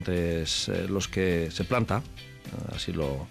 los que se planta, así lo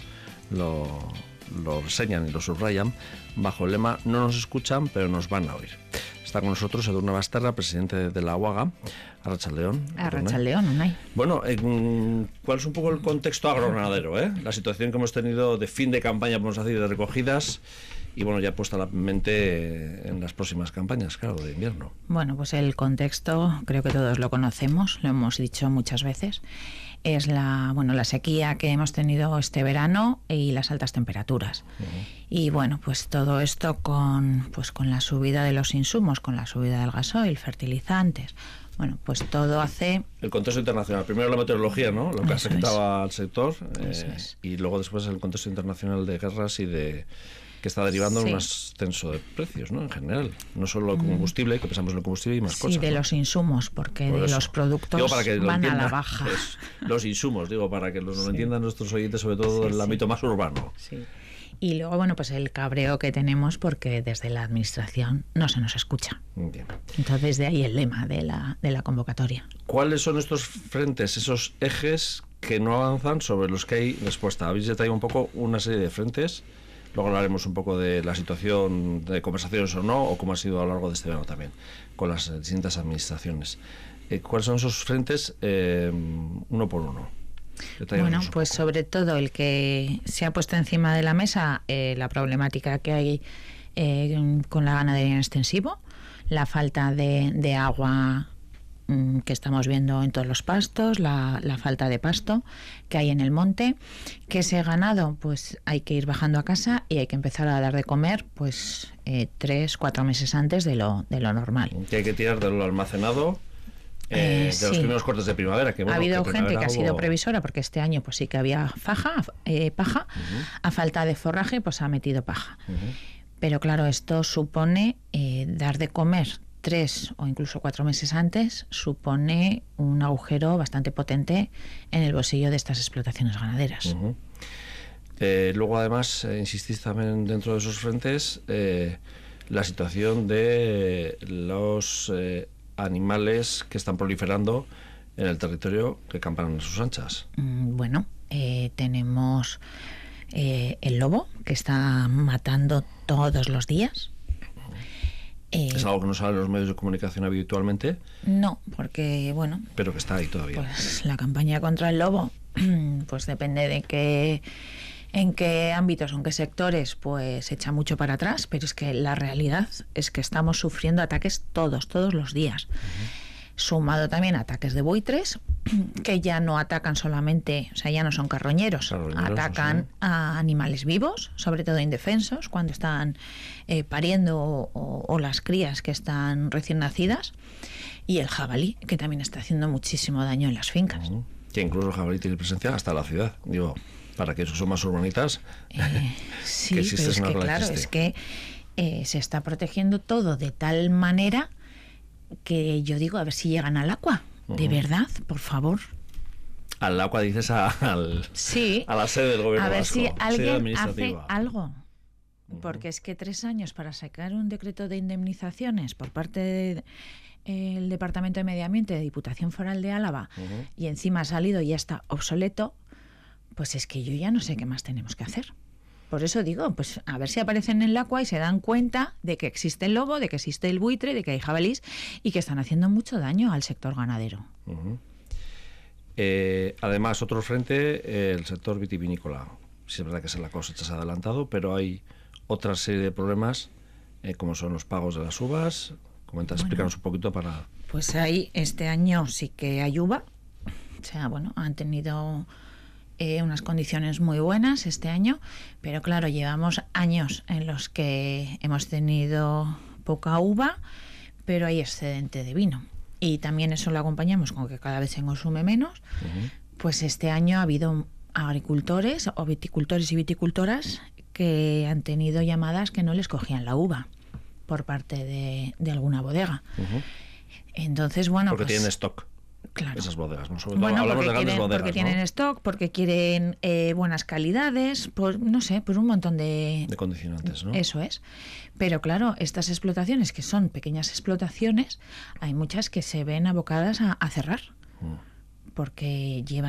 reseñan y lo subrayan, bajo el lema "no nos escuchan, pero nos van a oír". Está con nosotros Edurne Basterra, presidente de la UAGA. Arratsaldeón. Arratsaldeón, Unai. Bueno, ¿cuál es un poco el contexto agroganadero? La situación que hemos tenido de fin de campaña, podemos decir, de recogidas, y bueno, ya puesta la mente en las próximas campañas, claro, de invierno. Bueno, pues el contexto, creo que todos lo conocemos, lo hemos dicho muchas veces, es la sequía que hemos tenido este verano y las altas temperaturas. Y bueno, pues todo esto con la subida de los insumos, con la subida del gasoil, fertilizantes. Bueno, pues todo hace... El contexto internacional. Primero la meteorología, ¿no? Lo que afectaba al sector. Y luego después el contexto internacional de guerras y de... que está derivando en un ascenso de precios, ¿no? En general. No solo el combustible, que pensamos en el combustible y más cosas. Sí, de los insumos, porque de los productos van a la baja. Los insumos, para que lo entiendan nuestros oyentes, sobre todo en el ámbito más urbano. Sí. Y luego, bueno, pues el cabreo que tenemos porque desde la administración no se nos escucha. Bien. Entonces, de ahí el lema de la convocatoria. ¿Cuáles son estos frentes, esos ejes que no avanzan, sobre los que hay respuesta? Habéis ya traído un poco una serie de frentes. Luego hablaremos un poco de la situación de conversaciones o no, o cómo ha sido a lo largo de este verano también, con las distintas administraciones. ¿Cuáles son esos frentes uno por uno? Bueno, pues sobre todo el que se ha puesto encima de la mesa, la problemática que hay con la ganadería en extensivo, la falta de agua que estamos viendo en todos los pastos, la falta de pasto que hay en el monte, que ese ganado pues hay que ir bajando a casa y hay que empezar a dar de comer 3-4 meses antes de lo normal. Que hay que tirar de lo almacenado de los primeros cortes de primavera. Que, bueno, ha habido que gente que ha sido previsora porque este año pues sí que había paja, a falta de forraje pues ha metido paja. Pero claro, esto supone dar de comer 3 o incluso 4 meses antes, supone un agujero bastante potente en el bolsillo de estas explotaciones ganaderas. Luego además insistís también dentro de esos frentes la situación de los animales que están proliferando en el territorio, que campan a sus anchas. Bueno, tenemos el lobo, que está matando todos los días. ¿Es algo que no sale en los medios de comunicación habitualmente? No, porque, bueno... Pero que está ahí todavía. Pues la campaña contra el lobo, pues depende de en qué ámbitos o en qué sectores, pues echa mucho para atrás, pero es que la realidad es que estamos sufriendo ataques todos los días. Sumado también a ataques de buitres, que ya no atacan solamente, o sea, ya no son carroñeros, atacan a animales vivos, sobre todo indefensos, cuando están pariendo o las crías que están recién nacidas, y el jabalí, que también está haciendo muchísimo daño en las fincas. Que incluso el jabalí tiene presencia hasta la ciudad, para que esos son más urbanitas. Sí, pero es que claro, es que se está protegiendo todo de tal manera que yo digo, a ver si llegan al agua. De verdad, por favor. Al agua dices a la sede del gobierno vasco. A ver si alguien hace algo. Porque es que 3 años para sacar un decreto de indemnizaciones por parte del Departamento de Medio Ambiente de Diputación Foral de Álava y encima ha salido y ya está obsoleto, pues es que yo ya no sé qué más tenemos que hacer. Por eso digo, pues a ver si aparecen en el agua y se dan cuenta de que existe el lobo, de que existe el buitre, de que hay jabalís y que están haciendo mucho daño al sector ganadero. Además, otro frente, el sector vitivinícola. Sí, es verdad que la cosecha se ha adelantado, pero hay otra serie de problemas, como son los pagos de las uvas. Explícanos un poquito para... Pues ahí este año sí que hay uva. O sea, han tenido... unas condiciones muy buenas este año, pero claro, llevamos años en los que hemos tenido poca uva, pero hay excedente de vino. Y también eso lo acompañamos con que cada vez se consume menos. Pues este año ha habido agricultores o viticultores y viticultoras que han tenido llamadas que no les cogían la uva por parte de alguna bodega. Entonces, porque tienen stock. Claro. Esas bodegas, ¿no? Porque tienen stock, porque quieren buenas calidades, no sé, un montón de condicionantes, ¿no? Eso es. Pero claro, estas explotaciones, que son pequeñas explotaciones, hay muchas que se ven abocadas a cerrar. porque lleva